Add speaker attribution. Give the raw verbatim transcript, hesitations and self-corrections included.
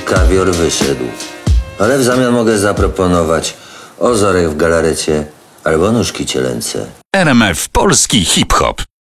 Speaker 1: kawior wyszedł. Ale w zamian mogę zaproponować ozorek w galarecie albo nóżki cielęce.
Speaker 2: R M F Polski Hip Hop.